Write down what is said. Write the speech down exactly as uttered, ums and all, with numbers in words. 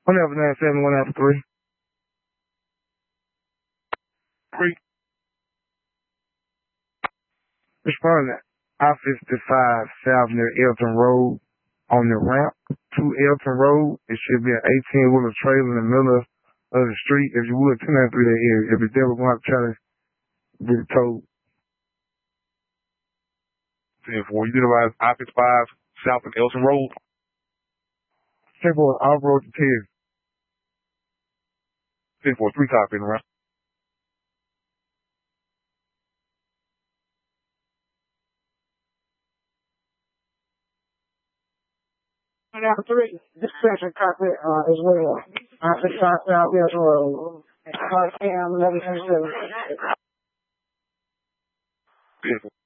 One after nine seven, one after three. Three. Responding I fifty-five South near Elton Road on the ramp to Elton Road. It should be an eighteen wheeler trailer in the middle of the street. If you would, ten ninety-three that area. If it's there, we're going to try to be told. ten four, you utilize I fifty-five South of Elton Road. ten four, off road to ten. ten four, three copy in around. After three, dispatcher copy uh, as well. I fifty-five South Elton Road. five a m eleven seven. ten four.